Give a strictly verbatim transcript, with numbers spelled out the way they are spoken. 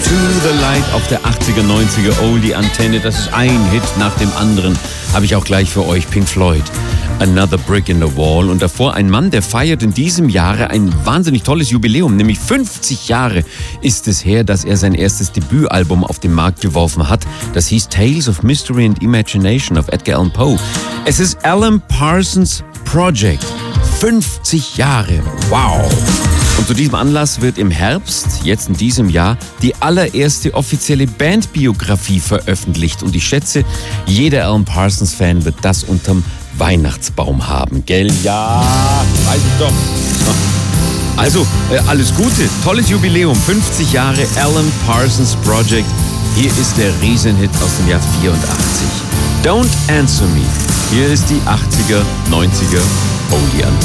To the Light auf der achtziger, neunziger Oldie-Antenne. Das ist ein Hit nach dem anderen. Habe ich auch gleich für euch. Pink Floyd, Another Brick in the Wall. Und davor ein Mann, der feiert in diesem Jahre ein wahnsinnig tolles Jubiläum. Nämlich fünfzig Jahre ist es her, dass er sein erstes Debütalbum auf den Markt geworfen hat. Das hieß Tales of Mystery and Imagination of Edgar Allan Poe. Es ist Alan Parsons Project. fünfzig Jahre. Wow. Und zu diesem Anlass wird im Herbst, jetzt in diesem Jahr, die allererste offizielle Bandbiografie veröffentlicht. Und ich schätze, jeder Alan Parsons-Fan wird das unterm Weihnachtsbaum haben, gell? Ja, weiß ich doch. Also, äh, alles Gute, tolles Jubiläum, fünfzig Jahre Alan Parsons Project. Hier ist der Riesenhit aus dem Jahr vierundachtzig. Don't Answer Me. Hier ist die achtziger, neunziger Oldie-Antenne.